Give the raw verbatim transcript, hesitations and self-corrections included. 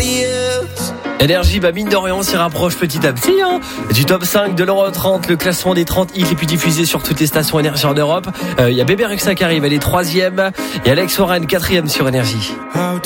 Énergie, bah mine de rien, on s'y rapproche petit à petit hein, du top cinq de l'Euro trente, le classement des trente hits les plus diffusés sur toutes les stations Énergie en Europe. Il euh, y a Bébé Rexha qui arrive, elle est troisième, et Alex Warren quatrième sur Énergie.